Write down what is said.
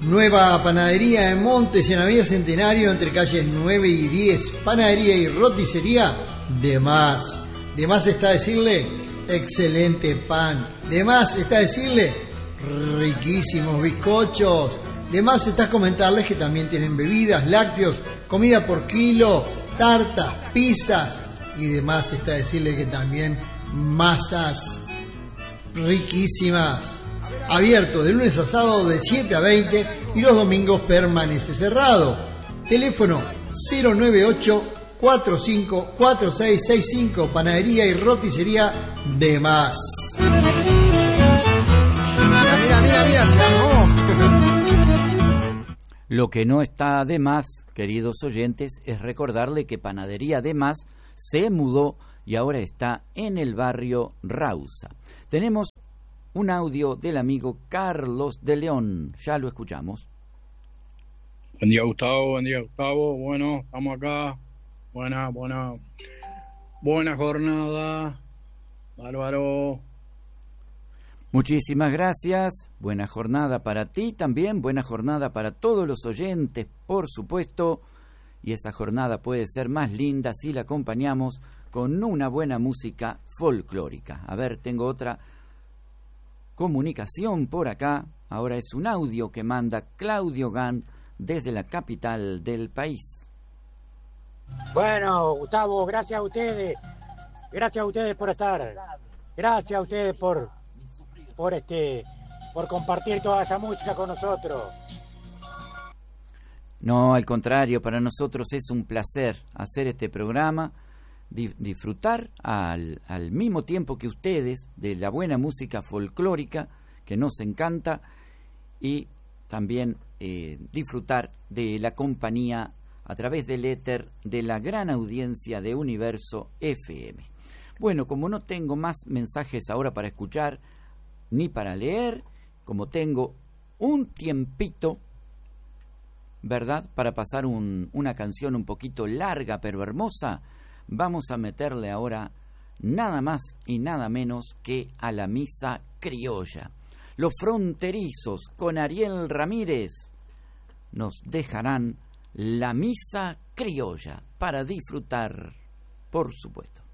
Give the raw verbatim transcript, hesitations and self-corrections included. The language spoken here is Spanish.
Nueva panadería en Montes, en Avenida Centenario, entre calles nueve y diez. Panadería y roticería de más. De más está decirle excelente pan. De más está decirle riquísimos bizcochos. De más está comentarles que también tienen bebidas, lácteos, comida por kilo, tartas, pizzas. Y de más está decirle que también masas riquísimas. Abierto de lunes a sábado de siete a veinte y los domingos permanece cerrado. Teléfono cero nueve ocho, cuatro cinco cuatro seis seis cinco. Panadería y roticería de más. Mira, mira, mira, mira, se armó. Lo que no está de más, queridos oyentes, es recordarle que Panadería de Más se mudó y ahora está en el barrio Rausa. Tenemos un audio del amigo Carlos de León. Ya lo escuchamos. Buen día, Gustavo. Buen día, Gustavo. Bueno, estamos acá. Buena, buena, buena jornada. Bárbaro. Muchísimas gracias. Buena jornada para ti también. Buena jornada para todos los oyentes, por supuesto. Y esa jornada puede ser más linda si la acompañamos con una buena música folclórica. A ver, tengo otra comunicación por acá. Ahora es un audio que manda Claudio Gant desde la capital del país. Bueno, Gustavo, gracias a ustedes. Gracias a ustedes por estar. Gracias a ustedes por por este por compartir toda esa música con nosotros. No, al contrario, para nosotros es un placer hacer este programa, di- disfrutar al, al mismo tiempo que ustedes de la buena música folclórica que nos encanta y también eh, disfrutar de la compañía a través del éter de la gran audiencia de Universo F M. Bueno, como no tengo más mensajes ahora para escuchar ni para leer, como tengo un tiempito, ¿verdad?, para pasar un, una canción un poquito larga pero hermosa, vamos a meterle ahora nada más y nada menos que a la misa criolla. Los Fronterizos con Ariel Ramírez nos dejarán la misa criolla para disfrutar, por supuesto.